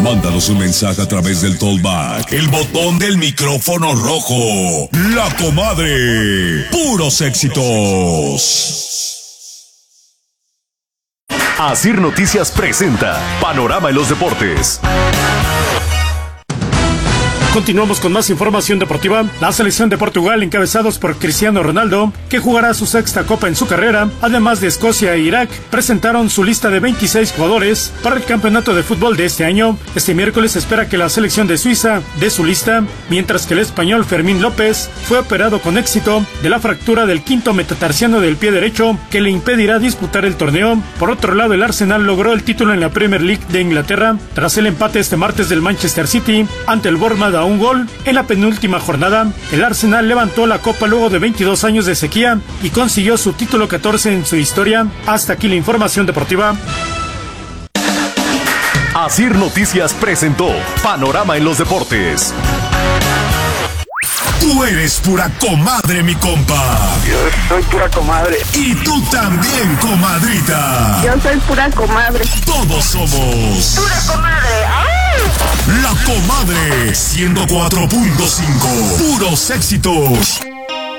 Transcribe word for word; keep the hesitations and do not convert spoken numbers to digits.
Mándanos un mensaje a través del Talkback, el botón del micrófono rojo. La Comadre. Puros éxitos. Asir Noticias presenta Panorama en los Deportes. Continuamos con más información deportiva. La selección de Portugal, encabezados por Cristiano Ronaldo, que jugará su sexta copa en su carrera, además de Escocia e Irak, presentaron su lista de veintiséis jugadores para el campeonato de fútbol de este año. Este miércoles se espera que la selección de Suiza dé su lista, mientras que el español Fermín López fue operado con éxito de la fractura del quinto metatarsiano del pie derecho, que le impedirá disputar el torneo. Por otro lado, el Arsenal logró el título en la Premier League de Inglaterra tras el empate este martes del Manchester City ante el Bournemouth a un gol. En la penúltima jornada, el Arsenal levantó la copa luego de veintidós años de sequía y consiguió su título catorce en su historia. Hasta aquí la información deportiva. Asir Noticias presentó Panorama en los Deportes. Tú eres pura comadre, mi compa. Yo soy pura comadre. Y tú también, comadrita. Yo soy pura comadre. Todos somos Pura comadre. ¡Ay! La Comadre ciento cuatro punto cinco. Puros éxitos.